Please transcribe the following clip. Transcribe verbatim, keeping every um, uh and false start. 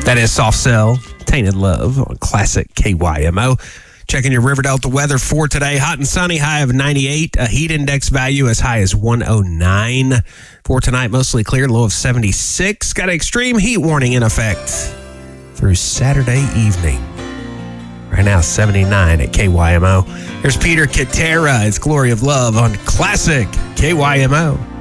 That is Soft Cell, Tainted Love on Classic K Y M O. Checking your River Delta weather for today. Hot and sunny, high of ninety-eight. A heat index value as high as one oh nine. For tonight, mostly clear, low of seventy-six. Got an extreme heat warning in effect through Saturday evening. Right now, seventy-nine at K Y M O. Here's Peter Cetera. It's Glory of Love on Classic K Y M O.